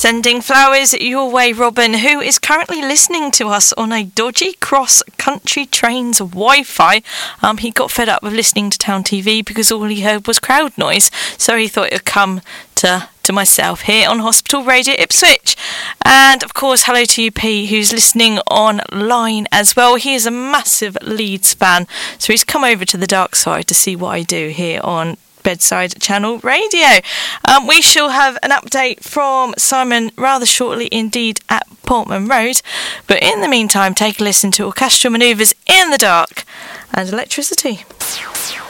Sending flowers your way, Robin, who is currently listening to us on a dodgy cross-country train's Wi-Fi. He got fed up with listening to Town TV because all he heard was crowd noise, so he thought it would come to myself here on Hospital Radio Ipswich. And of course, hello to you, P, who's listening online as well. He is a massive Leeds fan, so he's come over to the dark side to see what I do here on Bedside Channel Radio. We shall have an update from Simon rather shortly indeed at Portman Road, but in the meantime, take a listen to Orchestral Manoeuvres in the Dark and Electricity.